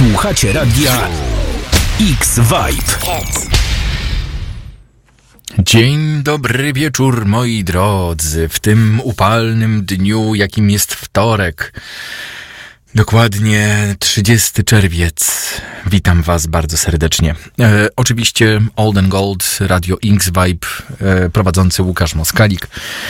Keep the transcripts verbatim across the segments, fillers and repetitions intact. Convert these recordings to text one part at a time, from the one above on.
Słuchacie radia X-Vibe. Dzień dobry wieczór, moi drodzy, w tym upalnym dniu, jakim jest wtorek. Dokładnie trzydziesty czerwiec. Witam was bardzo serdecznie. E, oczywiście Old and Gold, Radio X-Vibe, e, prowadzący Łukasz Moskalik.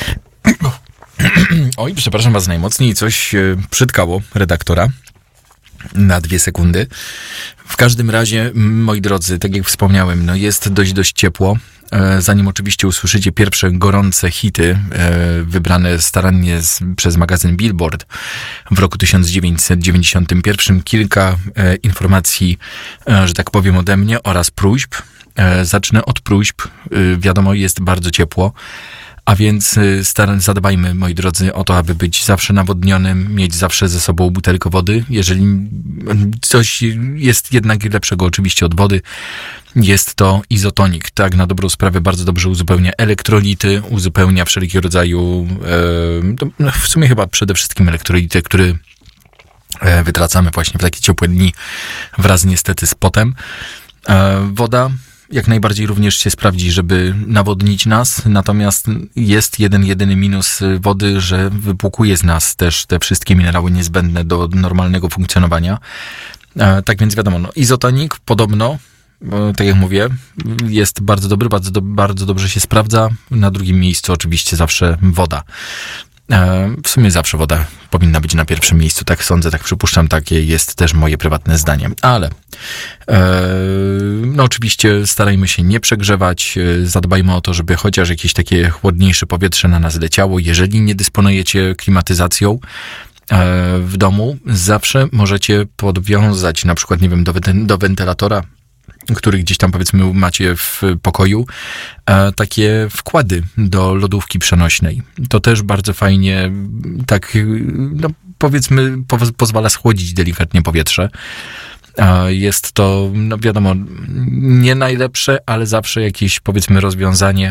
Oj, przepraszam was najmocniej, coś e, przytkało redaktora na dwie sekundy. W każdym razie, moi drodzy, tak jak wspomniałem, no jest dość, dość ciepło. Zanim oczywiście usłyszycie pierwsze gorące hity wybrane starannie z, przez magazyn Billboard w roku tysiąc dziewięćset dziewięćdziesiątym pierwszym, kilka informacji, że tak powiem, ode mnie oraz próśb. Zacznę od próśb. Wiadomo, jest bardzo ciepło. A więc star- zadbajmy, moi drodzy, o to, aby być zawsze nawodnionym, mieć zawsze ze sobą butelkę wody. Jeżeli coś jest jednak lepszego oczywiście od wody, jest to izotonik. Tak, na dobrą sprawę bardzo dobrze uzupełnia elektrolity, uzupełnia wszelkiego rodzaju, e, w sumie chyba przede wszystkim elektrolity, które e, wytracamy właśnie w takie ciepłe dni wraz niestety z potem. E, woda jak najbardziej również się sprawdzi, żeby nawodnić nas, natomiast jest jeden, jedyny minus wody, że wypłukuje z nas też te wszystkie minerały niezbędne do normalnego funkcjonowania. E, tak więc wiadomo, no, izotonik podobno, e, tak jak mówię, jest bardzo dobry, bardzo, do, bardzo dobrze się sprawdza. Na drugim miejscu oczywiście zawsze woda. E, w sumie zawsze woda powinna być na pierwszym miejscu, tak sądzę, tak przypuszczam, takie jest też moje prywatne zdanie, ale e, no oczywiście starajmy się nie przegrzewać, e, zadbajmy o to, żeby chociaż jakieś takie chłodniejsze powietrze na nas leciało. Jeżeli nie dysponujecie klimatyzacją e, w domu, zawsze możecie podwiązać na przykład, nie wiem, do, do wentylatora, który gdzieś tam powiedzmy macie w pokoju, e, takie wkłady do lodówki przenośnej. To też bardzo fajnie, tak no powiedzmy po, pozwala schłodzić delikatnie powietrze. E, jest to, no wiadomo, nie najlepsze, ale zawsze jakieś powiedzmy rozwiązanie,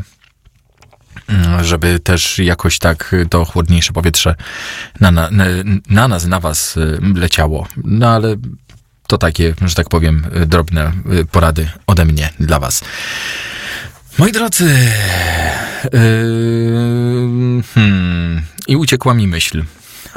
żeby też jakoś tak to chłodniejsze powietrze na, na, na nas, na was leciało. No ale to takie, że tak powiem, drobne porady ode mnie dla was. Moi drodzy, yy, hmm, i uciekła mi myśl.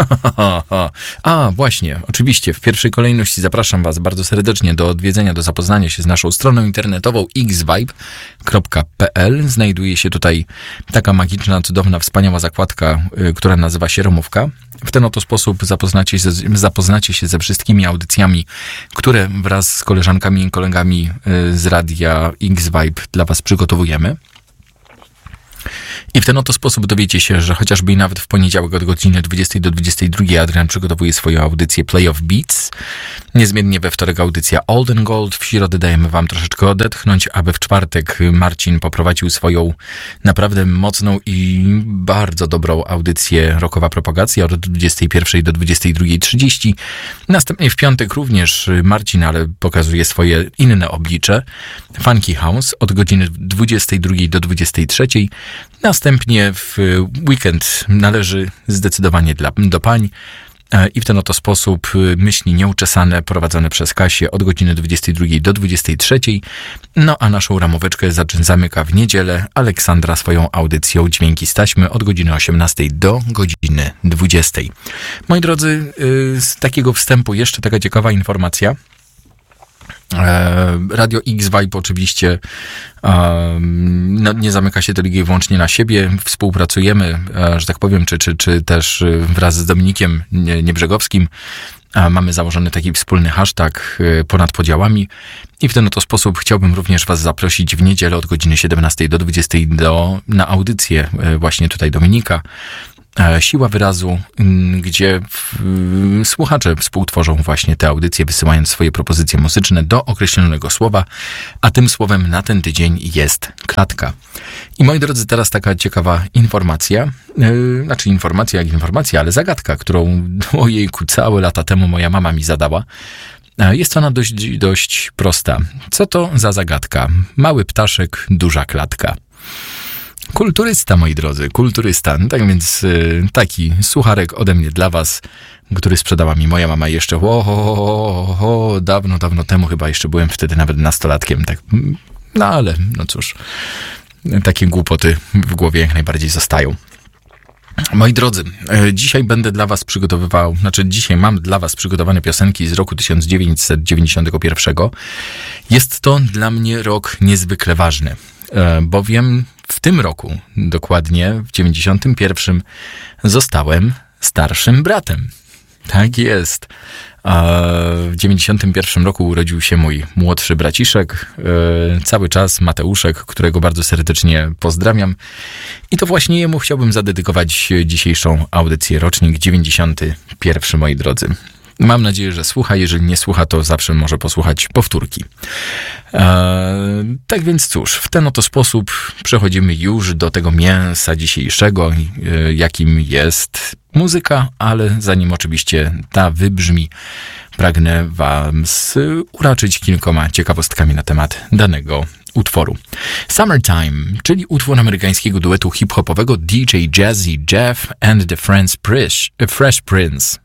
A, właśnie, oczywiście, w pierwszej kolejności zapraszam was bardzo serdecznie do odwiedzenia, do zapoznania się z naszą stroną internetową x vibe kropka p l. Znajduje się tutaj taka magiczna, cudowna, wspaniała zakładka, y, która nazywa się Romówka. W ten oto sposób zapoznacie się, zapoznacie się ze wszystkimi audycjami, które wraz z koleżankami i kolegami y, z radia X-Vibe dla was przygotowujemy. I w ten oto sposób dowiecie się, że chociażby i nawet w poniedziałek od godziny dwudziestej do dwudziestej drugiej Adrian przygotowuje swoją audycję Play of Beats. Niezmiennie we wtorek audycja Old and Gold. W środę dajemy wam troszeczkę odetchnąć, aby w czwartek Marcin poprowadził swoją naprawdę mocną i bardzo dobrą audycję Rockowa Propagacja od dwudziestej pierwszej do dwudziestej drugiej trzydzieści. Następnie w piątek również Marcin, ale pokazuje swoje inne oblicze. Funky House od godziny dwudziestej drugiej do dwudziestej trzeciej. Następnie w weekend należy zdecydowanie dla, do pań i w ten oto sposób myśli nieuczesane prowadzone przez Kasię od godziny dwudziestej drugiej do dwudziestej trzeciej. No a naszą ramóweczkę zamyka w niedzielę Aleksandra swoją audycją Dźwięki z taśmy od godziny osiemnastej do godziny dwudziestej. Moi drodzy, z takiego wstępu jeszcze taka ciekawa informacja. Radio X-Vibe oczywiście no, nie zamyka się tylko i wyłącznie na siebie. Współpracujemy, że tak powiem, czy, czy, czy też wraz z Dominikiem Niebrzegowskim mamy założony taki wspólny hashtag ponad podziałami i w ten oto sposób chciałbym również was zaprosić w niedzielę od godziny siedemnastej do dwudziestej do, na audycję właśnie tutaj Dominika. Siła wyrazu, gdzie słuchacze współtworzą właśnie te audycje, wysyłając swoje propozycje muzyczne do określonego słowa, a tym słowem na ten tydzień jest klatka. I moi drodzy, teraz taka ciekawa informacja, yy, znaczy informacja jak informacja, ale zagadka, którą ojejku całe lata temu moja mama mi zadała. Jest ona dość, dość prosta. Co to za zagadka? Mały ptaszek, duża klatka. Kulturysta, moi drodzy, kulturysta. Tak więc taki sucharek ode mnie dla was, który sprzedała mi moja mama jeszcze o, o, o, dawno, dawno temu, chyba jeszcze byłem wtedy nawet nastolatkiem. Tak. No ale, no cóż, takie głupoty w głowie jak najbardziej zostają. Moi drodzy, dzisiaj będę dla was przygotowywał, znaczy dzisiaj mam dla was przygotowane piosenki z roku tysiąc dziewięćset dziewięćdziesiątego pierwszego. Jest to dla mnie rok niezwykle ważny, bowiem w tym roku, dokładnie w dziewięćdziesiątym pierwszym, zostałem starszym bratem. Tak jest. W dziewięćdziesiątym pierwszym roku urodził się mój młodszy braciszek, cały czas Mateuszek, którego bardzo serdecznie pozdrawiam. I to właśnie jemu chciałbym zadedykować dzisiejszą audycję, rocznik dziewięćdziesiąty pierwszy, moi drodzy. Mam nadzieję, że słucha. Jeżeli nie słucha, to zawsze może posłuchać powtórki. Eee, tak więc cóż, w ten oto sposób przechodzimy już do tego mięsa dzisiejszego, e, jakim jest muzyka, ale zanim oczywiście ta wybrzmi, pragnę was uraczyć kilkoma ciekawostkami na temat danego utworu. Summertime, czyli utwór amerykańskiego duetu hip-hopowego D J Jazzy Jeff and the Fresh Prince. Fresh Prince.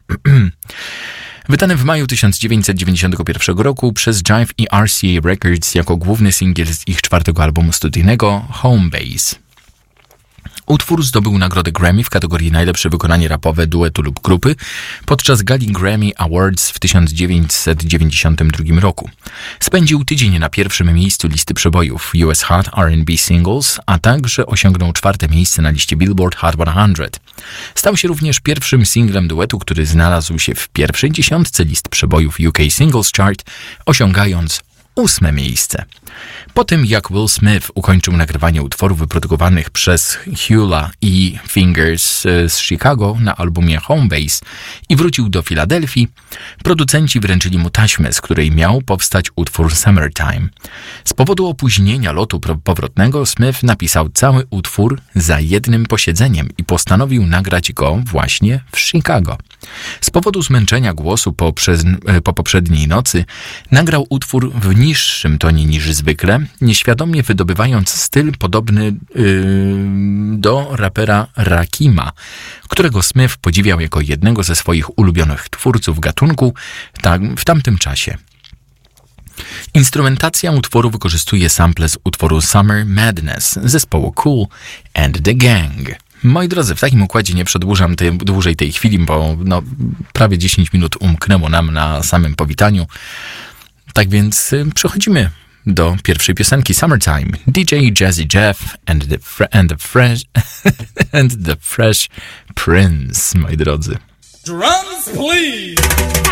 Wydany w maju tysiąc dziewięćset dziewięćdziesiątego pierwszego roku przez Jive i R C A Records jako główny singiel z ich czwartego albumu studyjnego Home Base. Utwór zdobył nagrodę Grammy w kategorii najlepsze wykonanie rapowe duetu lub grupy podczas gali Grammy Awards w tysiąc dziewięćset dziewięćdziesiątym drugim roku. Spędził tydzień na pierwszym miejscu listy przebojów U S Hot R and B Singles, a także osiągnął czwarte miejsce na liście Billboard Hot sto. Stał się również pierwszym singlem duetu, który znalazł się w pierwszej dziesiątce list przebojów U K Singles Chart, osiągając ósme miejsce. Po tym jak Will Smith ukończył nagrywanie utworów wyprodukowanych przez Hula i Fingers z Chicago na albumie Home Base i wrócił do Filadelfii, producenci wręczyli mu taśmę, z której miał powstać utwór Summertime. Z powodu opóźnienia lotu powrotnego Smith napisał cały utwór za jednym posiedzeniem i postanowił nagrać go właśnie w Chicago. Z powodu zmęczenia głosu po, przez, po poprzedniej nocy nagrał utwór w niższym tonie niż zwykle, nieświadomie wydobywając styl podobny yy, do rapera Rakima, którego Smith podziwiał jako jednego ze swoich ulubionych twórców gatunku tam, w tamtym czasie. Instrumentacja utworu wykorzystuje sample z utworu Summer Madness zespołu Kool and the Gang. Moi drodzy, w takim układzie nie przedłużam tej, dłużej tej chwili, bo no, prawie dziesięć minut umknęło nam na samym powitaniu. Tak więc y, przechodzimy do pierwszej piosenki Summertime. D J Jazzy Jeff and the, fre- and the Fresh and the Fresh Prince, moi drodzy. Drums, please!